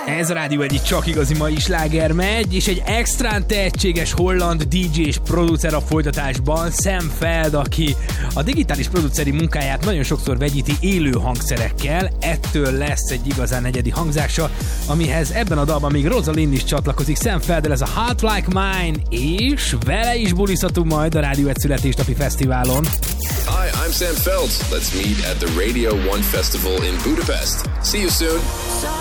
Ez a Rádió egyik csak igazi mai sláger megy, és egy extrán tehetséges holland DJ és producer a folytatásban, Sam Feld, aki a digitális produceri munkáját nagyon sokszor vegyíti élő hangszerekkel, ettől lesz egy igazán egyedi hangzása, amihez ebben a dalban még Rosalind is csatlakozik Sam Felddel, ez a Heart Like Mine, és vele is bulizhatunk majd a Rádió egy születésnapi fesztiválon. Hi, I'm Sam Feld. Let's meet at the Radio 1 Festival in Budapest. See you soon.